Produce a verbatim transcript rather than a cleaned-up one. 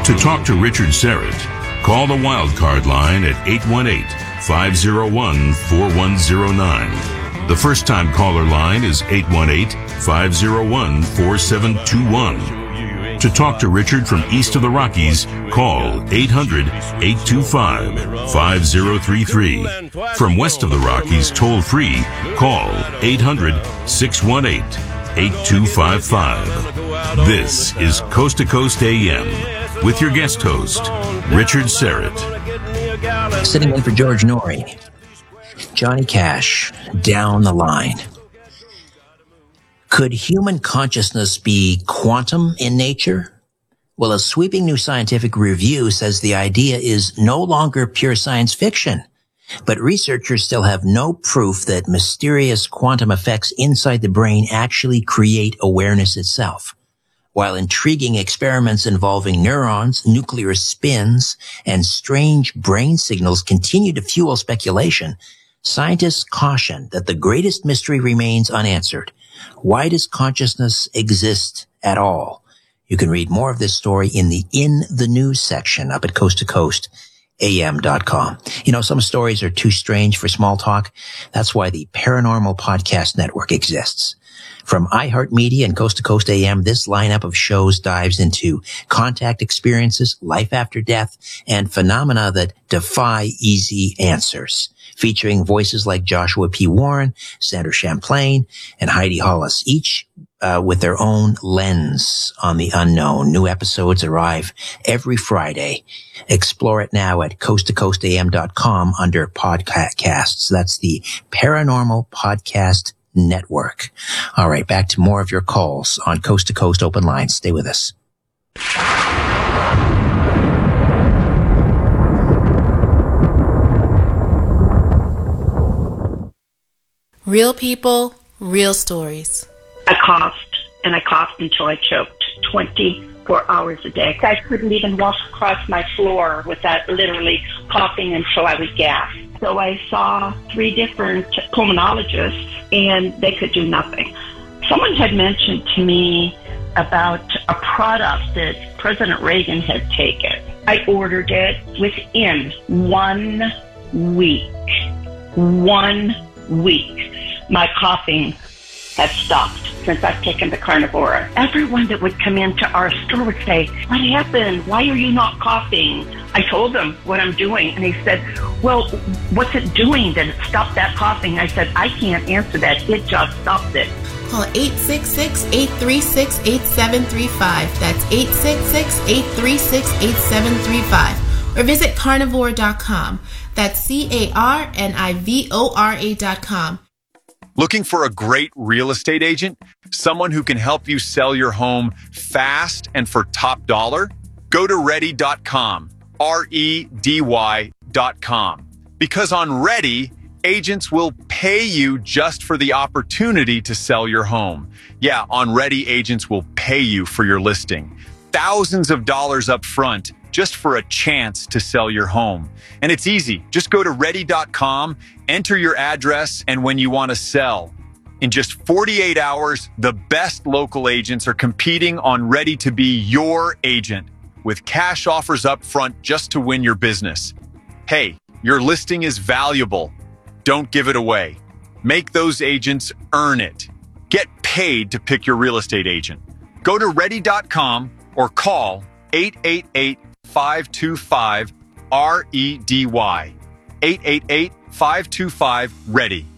To talk to Richard Syrett, call the Wildcard line at eight one eight, five oh one, four one oh nine. The first-time caller line is eight one eight, five oh one, four seven two one. To talk to Richard from east of the Rockies, call eight hundred, eight two five, five oh three three. From west of the Rockies, toll-free, call eight hundred, six one eight, eight two five five. This is Coast to Coast A M with your guest host, Richard Syrett. Sitting in for George Noory. Johnny Cash, Down the Line. Could human consciousness be quantum in nature? Well, a sweeping new scientific review says the idea is no longer pure science fiction, but researchers still have no proof that mysterious quantum effects inside the brain actually create awareness itself. While intriguing experiments involving neurons, nuclear spins, and strange brain signals continue to fuel speculation, scientists caution that the greatest mystery remains unanswered. Why does consciousness exist at all? You can read more of this story in the In the News section up at coast to coast A M dot com. You know, some stories are too strange for small talk. That's why the Paranormal Podcast Network exists. From iHeartMedia and Coast to Coast A M, this lineup of shows dives into contact experiences, life after death, and phenomena that defy easy answers. Featuring voices like Joshua P. Warren, Sandra Champlain, and Heidi Hollis, each uh, with their own lens on the unknown. New episodes arrive every Friday. Explore it now at coast to coast A M dot com under podcasts. That's the Paranormal Podcast Network. All right, back to more of your calls on Coast to Coast Open Lines. Stay with us. Real people, real stories. I coughed, and I coughed until I choked twenty-four hours a day. I couldn't even walk across my floor without literally coughing until I would gasp. So I saw three different pulmonologists, and they could do nothing. Someone had mentioned to me about a product that President Reagan had taken. I ordered it within one week. One week. My coughing had stopped since I've taken the Carnivora. Everyone that would come into our store would say, "What happened? Why are you not coughing?" I told them what I'm doing, and he said, "Well, what's it doing that it stopped that coughing?" I said, "I can't answer that. It just stopped it." Call eight six six, eight three six, eight seven three five. That's eight six six, eight three six, eight seven three five. Or visit carnivore dot com. That's C A R N I V O R A dot com. Looking for a great real estate agent? Someone who can help you sell your home fast and for top dollar? Go to ready dot com. R E D Y dot com. Because on Ready, agents will pay you just for the opportunity to sell your home. Yeah, on Ready, agents will pay you for your listing. Thousands of dollars up front just for a chance to sell your home. And it's easy. Just go to ready dot com, enter your address, and when you want to sell. In just forty-eight hours, the best local agents are competing on Ready to be your agent with cash offers up front just to win your business. Hey, your listing is valuable. Don't give it away. Make those agents earn it. Get paid to pick your real estate agent. Go to ready dot com or call eight eight eight, five two five, R E D Y. eight eight eight, five two five, READY.